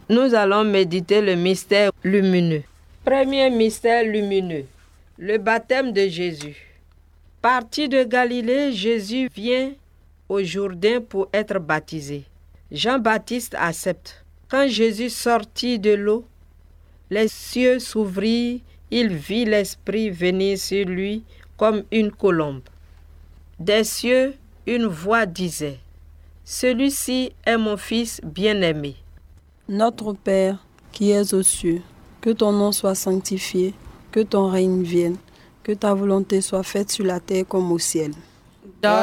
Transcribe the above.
Nous allons méditer le mystère lumineux. Premier mystère lumineux, le baptême de Jésus. Parti de Galilée, Jésus vient au Jourdain pour être baptisé. Jean-Baptiste accepte. Quand Jésus sortit de l'eau, les cieux s'ouvrirent, il vit l'Esprit venir sur lui comme une colombe. Des cieux, une voix disait, « Celui-ci est mon Fils bien-aimé. » Notre Père, qui es aux cieux, que ton nom soit sanctifié, que ton règne vienne, que ta volonté soit faite sur la terre comme au ciel.